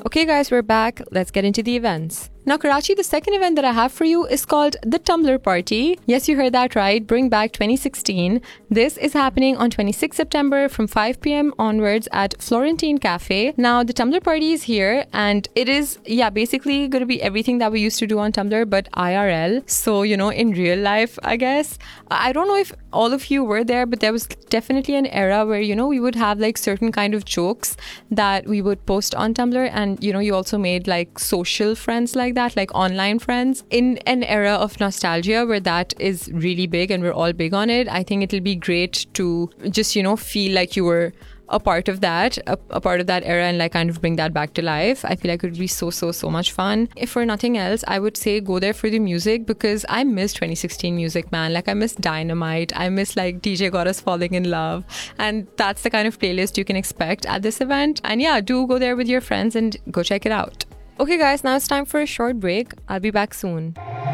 Okay guys, we're back. Let's get into the events. Now Karachi, the second event that I have for you is called the Tumblr Party. Yes, you heard that right. Bring back 2016. This is happening on 26 September from 5 p.m. onwards at Florentine Cafe. Now the Tumblr Party is here and it is, basically going to be everything that we used to do on Tumblr but IRL. So, in real life, I guess. I don't know if all of you were there, but there was definitely an era where, we would have like certain kind of jokes that we would post on Tumblr and, you also made like social friends like that, like online friends. In an era of nostalgia where that is really big and we're all big on it, I think it'll be great to just, feel like you were a part of that, a part of that era and like kind of bring that back to life. I feel like it would be so much fun. If for nothing else, I would say go there for the music because I miss 2016 music, man. Like I miss Dynamite. I miss like DJ Got Us Falling in Love. And that's the kind of playlist you can expect at this event. And yeah, do go there with your friends and go check it out. Okay guys, now it's time for a short break. I'll be back soon.